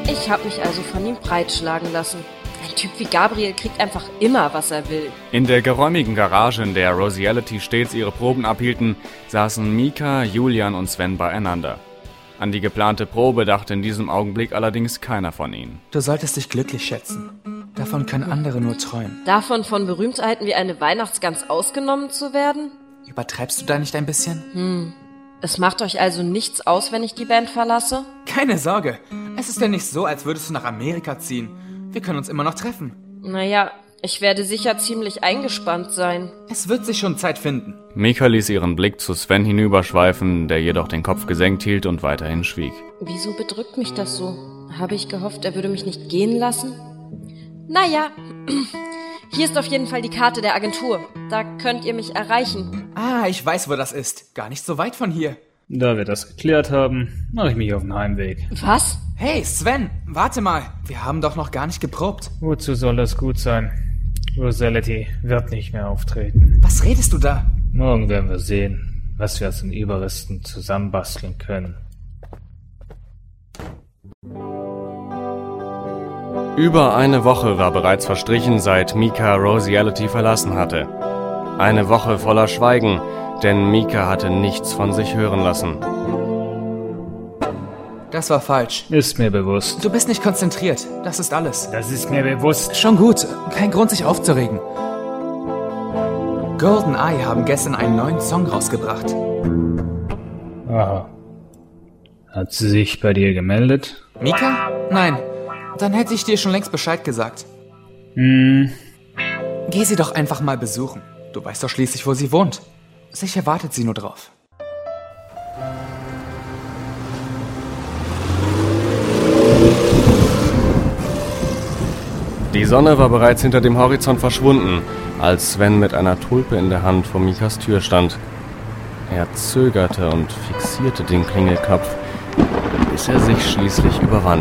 Ich habe mich also von ihm breitschlagen lassen. Ein Typ wie Gabriel kriegt einfach immer, was er will. In der geräumigen Garage, in der Rosiality stets ihre Proben abhielten, saßen Mika, Julian und Sven beieinander. An die geplante Probe dachte in diesem Augenblick allerdings keiner von ihnen. Du solltest dich glücklich schätzen. Davon können andere nur träumen. Davon von Berühmtheiten wie eine Weihnachtsgans ausgenommen zu werden? Übertreibst du da nicht ein bisschen? Es macht euch also nichts aus, wenn ich die Band verlasse? Keine Sorge. Es ist ja nicht so, als würdest du nach Amerika ziehen. Wir können uns immer noch treffen. Naja, ich werde sicher ziemlich eingespannt sein. Es wird sich schon Zeit finden. Mika ließ ihren Blick zu Sven hinüberschweifen, der jedoch den Kopf gesenkt hielt und weiterhin schwieg. Wieso bedrückt mich das so? Habe ich gehofft, er würde mich nicht gehen lassen? Naja, hier ist auf jeden Fall die Karte der Agentur. Da könnt ihr mich erreichen. Ah, ich weiß, wo das ist. Gar nicht so weit von hier. Da wir das geklärt haben, mache ich mich auf den Heimweg. Was? Hey, Sven, warte mal. Wir haben doch noch gar nicht geprobt. Wozu soll das gut sein? Rosiality wird nicht mehr auftreten. Was redest du da? Morgen werden wir sehen, was wir aus den Überresten zusammenbasteln können. Über eine Woche war bereits verstrichen, seit Mika Rosiality verlassen hatte. Eine Woche voller Schweigen, denn Mika hatte nichts von sich hören lassen. Das war falsch. Ist mir bewusst. Du bist nicht konzentriert. Das ist alles. Das ist mir bewusst. Schon gut. Kein Grund, sich aufzuregen. Golden Eye haben gestern einen neuen Song rausgebracht. Aha. Hat sie sich bei dir gemeldet? Mika? Nein. Dann hätte ich dir schon längst Bescheid gesagt. Geh sie doch einfach mal besuchen. Du weißt doch schließlich, wo sie wohnt. Sicher wartet sie nur drauf. Die Sonne war bereits hinter dem Horizont verschwunden, als Sven mit einer Tulpe in der Hand vor Mikas Tür stand. Er zögerte und fixierte den Klingelknopf, bis er sich schließlich überwand.